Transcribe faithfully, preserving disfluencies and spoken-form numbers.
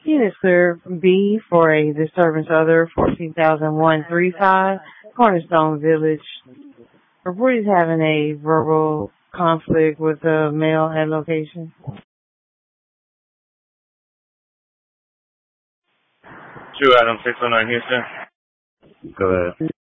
Unit clear B for a disturbance other fourteen thousand one three five, Cornerstone Village. Report is having a verbal conflict with a male at location. Two Adam six oh nine Houston. Go ahead.